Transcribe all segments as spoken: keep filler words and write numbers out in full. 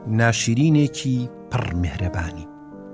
ناشرینێکی پڕ میهرەبانی.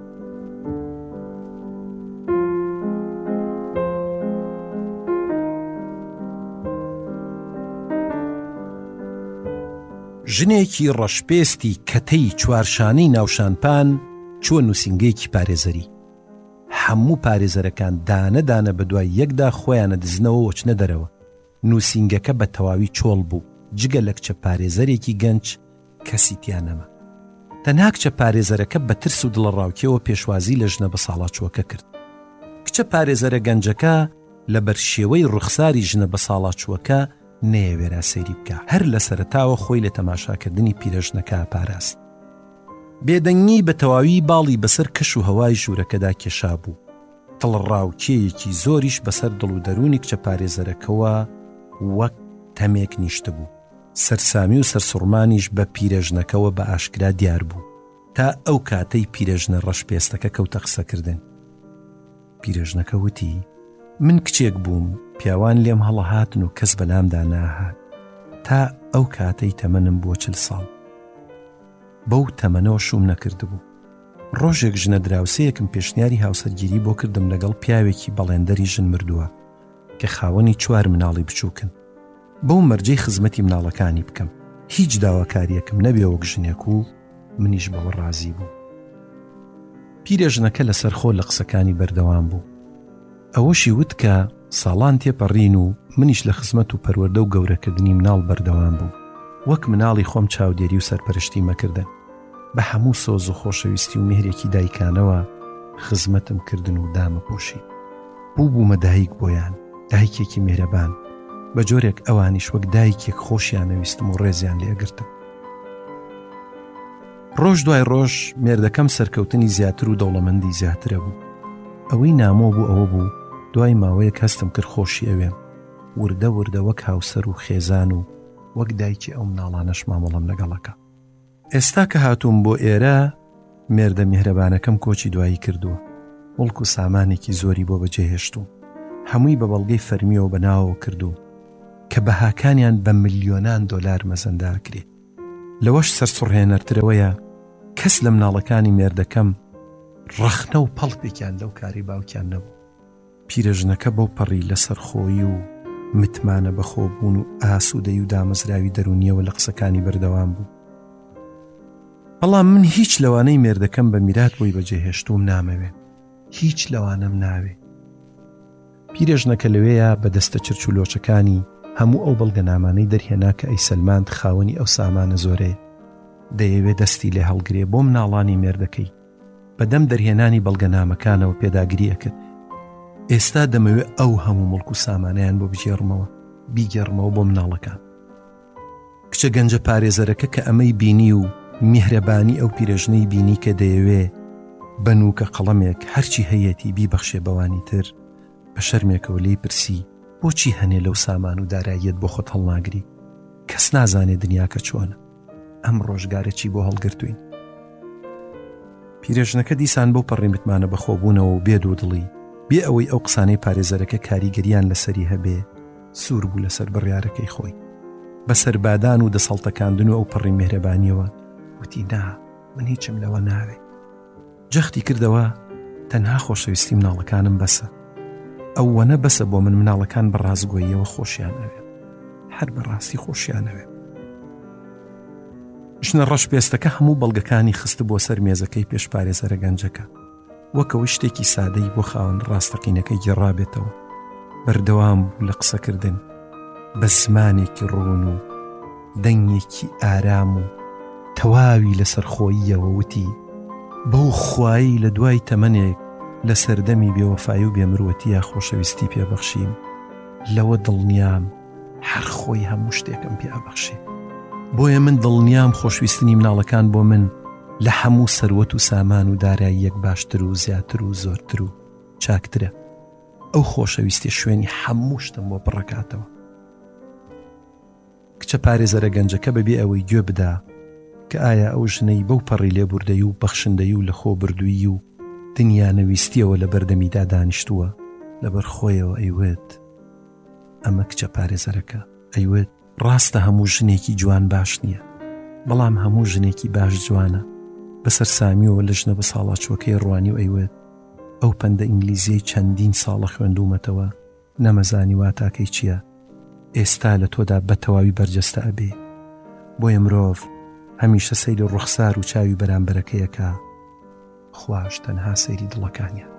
ژنێکی ڕەشپێستی کەتەی چوارشانەی ناوشانپان چووە نووسینگەیەکی پارێزەری. هەموو پارێزەرەکان دانە دانە بە دوای یەکدا خۆیانە دزنەوە وەچنە دەرەوە. نووسینگەکە بە تەواوی چۆڵ بوو، جگە لە کچە پارێزەرێکی گەنج کەسی تیا نەما. تەنها کچە پارێزەرەکە بە ترس و دڵڕاوکیەوە پێشوازی لە ژنە بە ساڵاچووەکە کرد. کچە پارێزەرە گەنجەکە لەبەر شێوەی ڕوخساری ژنە بە ساڵاچووەکە نەیەوێرا سەیری بکە، هەر لە سەرەتاوە خۆی لە تەماشاکردنی پیرەژنەکە پاراست. بێدەنگی بە تەواوی باڵی بەسەر کەش و هەوای ژوورەکەدا کێشا بوو. دڵڕاوکیەیەکی زۆریش بەسەر دڵ و دەرونی کچە پارێزەرەکەوە وەک تەمێک نیشتە بوو. سەرسامی و سەرسوڕمانیش بە پیرەژنەکەوە بە ئاشکرا دیار بوو، تا ئەو کاتەی پیرەژنە ڕەشپێستەکە کەوتە قسەکردن. پیرەژنەکە وتی: من کچێک بووم، پیاوان لێم هەڵەهاتن و کەس بەلامدا ناهات، تا ئەو کاتەی تەمەنم بۆ چل ساڵ. بەو تەمەنەوە شوم نەکرد بوو. ڕۆژێک ژنە دراوسەیەکم پێشنیاری هاوسەرگیری بۆ کردم لەگەڵ پیاوێکی بەڵێندەری ژن مردووە کە خاوەنی چوار مناڵی بچووکن. بەو مەرجەی خزمەتی مناڵەکانی بکەم، هیچ داواکاریەکم نەبێ وەک ژنێک و منیش بەوە ڕازی بوو. پیرەژنەکە لەسەر خۆ لە قسەکانی بەردەوام بوو. ئەوەشی وت کە ساڵان تێپەڕین و منیش لە خزمەت و پەروەردە و گەورەکردنی مناڵ بەردەوام بوو. وەک مناڵی خۆم چاودێری و سەرپەرشتی مەکردن. بە هەموو سۆز و خۆشەویستی و میهرێکی دایکانەوە خزمەتم کردن و دامەپۆشی. بوو بوومە دایک بۆیان، دایکێکی میهرەبان، بە جۆرێک ئەوانیش وەک دایکێک خۆشیانەویستم و ڕێزیان لێگرتم. ڕۆژ دوای ڕۆژ مێردەکەم سەرکەوتنی زیاتر و دەوڵەمەندی زیاترە بوو. ئەوەی نامۆ بوو ئەوە بوو دوای ماوەیەک هەستم کرد خۆشی ئەوێم، وردە وردە وەک هاوسەر و خێزان و وەک دایکی ئەو مناڵانەش مامەڵەم لەگەڵەکە. ئێستا کە هاتووم بۆ ئێرە، مێردە میهرەبانەکەم کۆچی دوایی کردووە، وڵک و سامانێکی زۆری بۆ بەجێهێشتووم، هەمووی بە بەڵگەی فەرمیەوە بەناوەوە کردو کە بەهاکانیان بە ملیۆنان دۆلار مەزەندا کرێ. لەوەش سەرسوڕهێنەرترەوەیە کەس لە مناڵەکانی مێردەکەم ڕەخنە و پەڵپێکیان لەو کاری باوکیان نەبوو. پیرەژنەکە بەو پەڕی لەسەر خۆی و متمانە بەخۆبوون و ئاسوودەی و دامەزراوی دەرونیەوە لە قسەکانی بەردەوام بوو. بەڵام من هیچ لەوانەی مێردەکەم بە میرات بۆی بەجێهێشتوم نامەوێ، هیچ لەوانەم ناوێ. پیرەژنەکە لەوەیە بە دەستە چرچ و لۆچەکانی هەموو ئەو بەڵگەنامانەی دەرهێنا کە ئەی سەلماند خاوەنی ئەو سامانە زۆرەیە دەیەوێت دەستی لێ هەڵگرێ بۆ مناڵانی مێردەکەی. بەدەم دەرهێنانی بەڵگەنامەکانەوە پێداگری ئەکرد. ئێستا دەمەوێت ئەو هەموو مڵک و سامانیان بۆ بجێڕمەوە، بیگەڕمەوە بۆ مناڵەکان. کچە گەنجە پارێزەرەکە کە ئەمەی بینی و میهرەبانی ئەو پیرەژنەی بینی کە دەیەوێ بەنووکە قەڵەمێک هەرچی هەیەتی بیبەخشێ بەوانی تر، بە شەرمێکەوە لێی پرسی بۆچی هەنێ لەو سامان و داراییەت بۆ خۆت هەڵناگری؟ کەس نازانێ دنیاکە چۆنە، ئەم ڕۆژگارێکی بۆ هەڵگرتوین. پیرەژنەکە دیسان بەو پەڕی متمانە بەخۆبوونەوە و بێد و دڵی بێ ئەوەی ئەو قسانەی پارێزەرەکە کاریگەریان لەسەری هەبێ سوور بوو لەسەر بڕیارەکەی خۆی. بەسەر بادان و دەسەڵتەکاندن و ئەو پەڕی میهرەبانیەوە وتی: نا، من هیچم لەوە ناوێ. جەختی کردەوە تەنها خۆشەویستی مناڵەکانم بەسە. ئەوەنە بەسە بۆ من مناڵەکان بەڕازگۆییەوە خۆشیان ئەوێ، هەر بەڕاستی خۆشیان ئەوێ. ژنە ڕەشپێستەکە هەموو بەڵگەکانی خست بۆ سەر مێزەکەی پێش پارێزەرە گەنجەکە، وەکەوە شتێکی سادەی بۆ خاوەن ڕاستەقینەکەی گێڕابێتەوە. بەردەوام بوو لە قسەکردن بە زمانێکی ڕوون و دەنگێکی ئارام و تەواوی لەسەر خۆییەوە وتی: بەو خوایی لە دوای تەمەنێک لە سەردەمی بێوەفایی و بێمروەتیە خۆشەویستی پێبەخشیم، لەوە دڵنیام هەر خۆی هەموو شتێکم پێبەخشێ. بۆیە من دڵنیام خۆشویستنی مناڵەکان بۆ من لە هەموو سەروەت و سامان و داراییەک باشتر و زیاتر و زۆرتر و چاکترە. ئەو خۆشەویستی شوێنی هەموو شتم بۆ بڕکاتەوە. کچە پارێزەرە گەنجەکە بەبێ ئەوەی گوێ بدا کە ئایا ئەو ژنەی بەو پەڕی لێبوردەی و بەخشندەی و لە خۆ بردووی و دنیا نەویستیەوە لە بەردەمیدا دانیشتووە، لەبەر خۆیەوە ئەیوێت ئەمە کچە پارێزەرەکە ئەیوێت ڕاستە هەموو ژنێکی جوان باش نییە، بەڵام هەموو ژنێکی باش جوانە بەسەر سامیەوە لە ژنە بە ساڵاچوەکەی ڕوانی و ئەیوێت ئەو پەندە ئینگلیزیەی چەندین ساڵە خوێندومەتەوە نەمەزانی واتاکەی چییە، ئێستا لە تۆدا بەتەواوی بەرجەستە ئەبێ. بۆیە مرۆڤ هەمیشە سەیری ڕوخسار و چاوی بەرامبەرەکەیەکە، خوش تەنها سەیری دڵەکانیە.